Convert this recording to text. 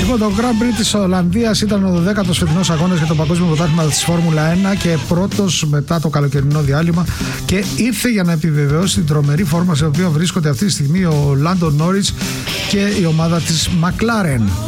Λοιπόν, το Grand Prix της Ολλανδίας ήταν ο 12ος φετινός αγώνας για το παγκόσμιο πρωτάθλημα της Φόρμουλα 1 και πρώτος μετά το καλοκαιρινό διάλειμμα, και ήρθε για να επιβεβαιώσει την τρομερή φόρμα σε οποία βρίσκονται αυτή τη στιγμή ο Λάντο Νόριτς και η ομάδα της McLaren.